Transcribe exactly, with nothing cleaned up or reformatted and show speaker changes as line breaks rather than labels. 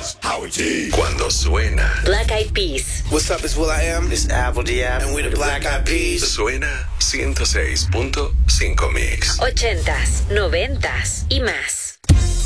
Howie G. Cuando suena
Black Eyed Peas.
What's up, it's Will I Am. It's Apple Diab. And we're the Black Eyed Peas.
Suena ciento seis punto cinco Mix.
Ochentas, noventas y más.